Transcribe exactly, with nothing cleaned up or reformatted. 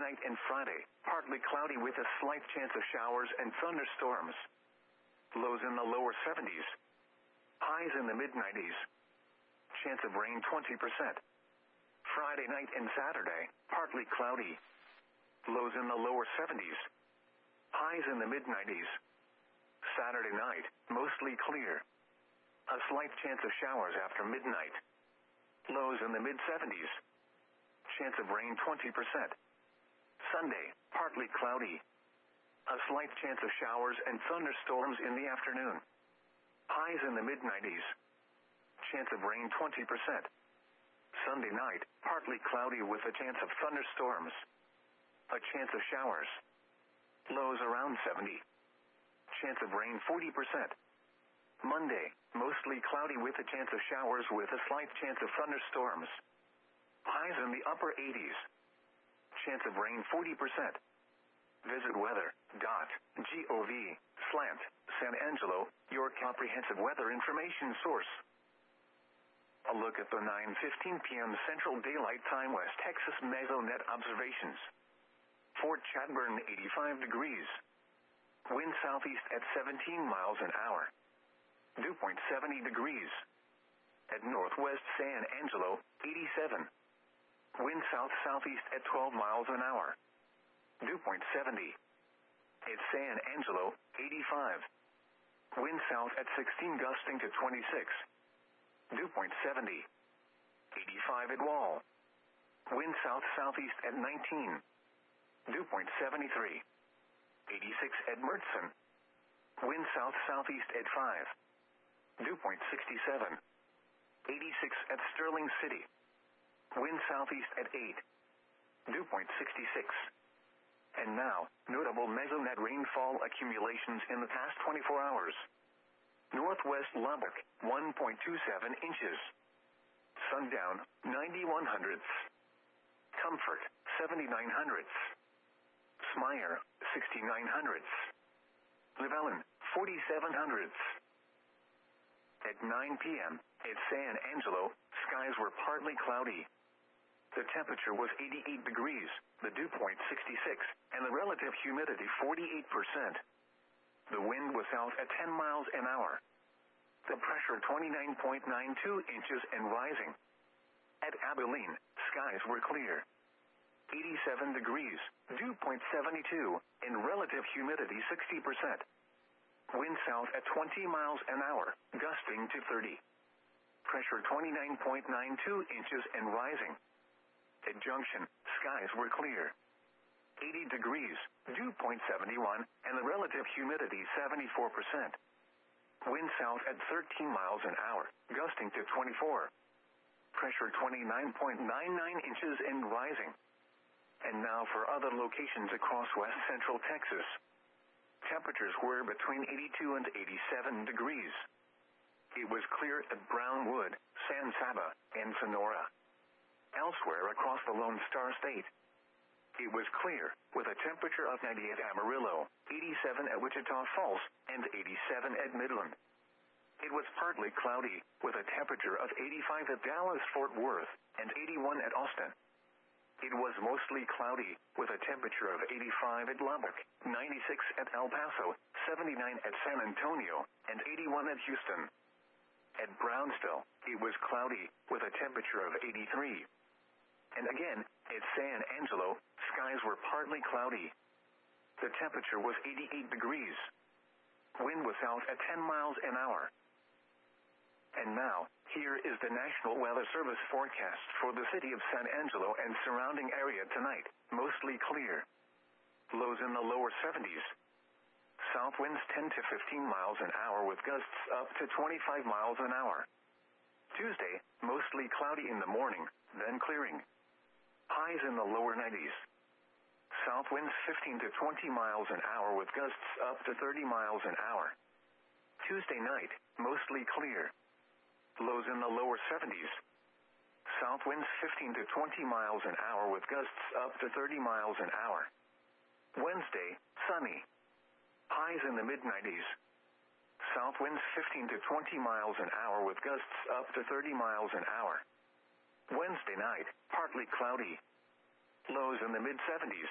Night and Friday, partly cloudy with a slight chance of showers and thunderstorms. Lows in the lower seventies. Highs in the mid nineties. Chance of rain twenty percent. Friday night and Saturday, partly cloudy. Lows in the lower seventies. Highs in the mid nineties. Saturday night, mostly clear. A slight chance of showers after midnight. Lows in the mid seventies. Chance of rain twenty percent. Sunday, partly cloudy. A slight chance of showers and thunderstorms in the afternoon. Highs in the mid nineties. Chance of rain twenty percent. Sunday night, partly cloudy with a chance of thunderstorms. A chance of showers. Lows around seventy. Chance of rain forty percent. Monday, mostly cloudy with a chance of showers with a slight chance of thunderstorms. Highs in the upper eighties. Chance of rain forty percent. Visit weather dot gov slant San Angelo, your comprehensive weather information source. A look at the nine fifteen p.m. Central Daylight Time West Texas Mesonet observations. Fort Chadbourne eighty-five degrees. Wind southeast at seventeen miles an hour. Dew point seventy degrees. At northwest San Angelo, eighty-seven. Wind south-southeast at twelve miles an hour. Dew point seventy. At San Angelo, eighty-five. Wind south at sixteen gusting to twenty-six. Dew point seventy. eighty-five at Wall. Wind south-southeast at nineteen. Dew point seventy-three. eighty-six at Mertzen. Wind south-southeast at five. Dew point sixty-seven. eighty-six at Sterling City. Wind southeast at eight. Dew point sixty-six. And now, notable Mesonet rainfall accumulations in the past twenty-four hours. Northwest Lubbock, one point two seven inches. Sundown, ninety-one hundredths. Comfort, seventy-nine hundredths. Smyre, sixty-nine hundredths. Llewellyn, forty-seven hundredths. At nine p.m., at San Angelo, skies were partly cloudy. The temperature was eighty-eight degrees, the dew point sixty-six, and the relative humidity forty-eight percent. The wind was south at ten miles an hour. The pressure twenty-nine point nine two inches and rising. At Abilene, skies were clear. eighty-seven degrees, dew point seventy-two, and relative humidity sixty percent. Wind south at twenty miles an hour, gusting to thirty. Pressure twenty-nine point nine two inches and rising. At Junction, skies were clear. eighty degrees, dew point seventy-one, and the relative humidity seventy-four percent. Wind south at thirteen miles an hour, gusting to twenty-four. Pressure twenty-nine point nine nine inches and rising. And now for other locations across west central Texas. Temperatures were between eighty-two and eighty-seven degrees. It was clear at Brownwood, San Saba, and Sonora. Elsewhere across the Lone Star State, it was clear, with a temperature of ninety at Amarillo, eighty-seven at Wichita Falls, and eighty-seven at Midland. It was partly cloudy, with a temperature of eighty-five at Dallas-Fort Worth, and eighty-one at Austin. It was mostly cloudy, with a temperature of eighty-five at Lubbock, ninety-six at El Paso, seventy-nine at San Antonio, and eighty-one at Houston. At Brownsville, it was cloudy, with a temperature of eighty-three. And again, at San Angelo, skies were partly cloudy. The temperature was eighty-eight degrees. Wind was south at ten miles an hour. And now, here is the National Weather Service forecast for the city of San Angelo and surrounding area tonight, mostly clear. Lows in the lower seventies. South winds ten to fifteen miles an hour with gusts up to twenty-five miles an hour. Tuesday, mostly cloudy in the morning, then clearing. Highs in the lower nineties. South winds fifteen to twenty miles an hour with gusts up to thirty miles an hour. Tuesday night, mostly clear. Lows in the lower seventies. South winds fifteen to twenty miles an hour with gusts up to thirty miles an hour. Wednesday, sunny. Highs in the mid nineties. South winds fifteen to twenty miles an hour with gusts up to thirty miles an hour. Wednesday night, partly cloudy. Lows in the mid seventies.